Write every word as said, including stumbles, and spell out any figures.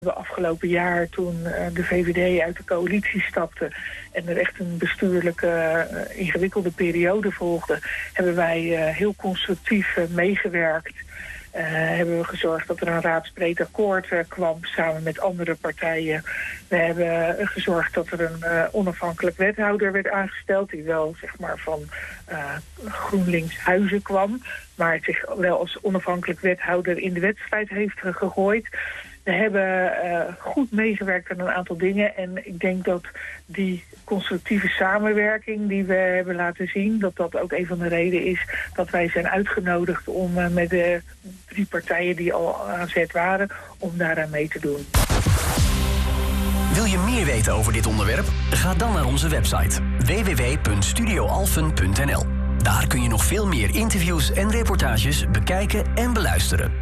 De afgelopen jaar, toen uh, de V V D uit de coalitie stapte en er echt een bestuurlijke uh, ingewikkelde periode volgde, hebben wij uh, heel constructief uh, meegewerkt. Uh, hebben we gezorgd dat er een raadsbreed akkoord uh, kwam samen met andere partijen. We hebben uh, gezorgd dat er een uh, onafhankelijk wethouder werd aangesteld, die wel zeg maar van uh, GroenLinks Huizen kwam, maar zich wel als onafhankelijk wethouder in de wedstrijd heeft uh, gegooid. We hebben uh, goed meegewerkt aan een aantal dingen en ik denk dat die constructieve samenwerking die we hebben laten zien, dat dat ook een van de redenen is dat wij zijn uitgenodigd om uh, met de drie partijen die al aan zet waren, om daaraan mee te doen. Wil je meer weten over dit onderwerp? Ga dan naar onze website w w w punt studio alphen punt n l. Daar kun je nog veel meer interviews en reportages bekijken en beluisteren.